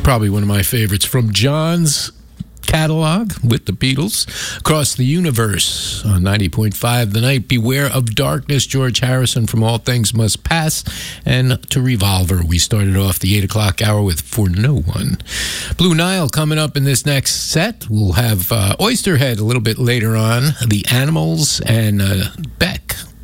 Probably one of my favorites from John's catalog with the Beatles. Across the Universe on 90.5 The Night. Beware of Darkness, George Harrison from All Things Must Pass. And to Revolver, we started off the 8 o'clock hour with For No One. Blue Nile coming up in this next set. We'll have Oysterhead a little bit later on, The Animals, and Beck.